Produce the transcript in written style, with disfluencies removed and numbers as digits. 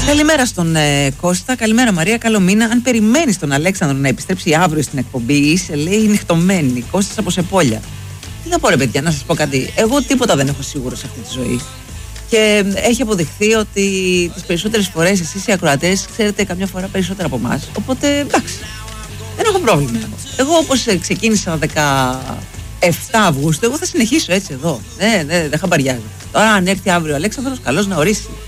Καλημέρα στον Κώστα, καλημέρα Μαρία, καλό μήνα. Αν περιμένεις τον Αλέξανδρο να επιστρέψει αύριο στην εκπομπή, είσαι, λέει, νυχτωμένη. Κώστας από Σεπόλια. Τι να πω, ρε παιδιά, να σας πω κάτι. Εγώ τίποτα δεν έχω σίγουρο σε αυτή τη ζωή. Και έχει αποδειχθεί ότι τις περισσότερες φορές εσείς οι ακροατές ξέρετε καμιά φορά περισσότερα από εμάς. Οπότε εντάξει, δεν έχω πρόβλημα. Εγώ όπως ξεκίνησα 17 Αυγούστου, εγώ θα συνεχίσω έτσι εδώ. Δεν χαμπαριάζω. Τώρα αν έρθει αύριο ο Αλέξανδρος, καλώς να ορίσει.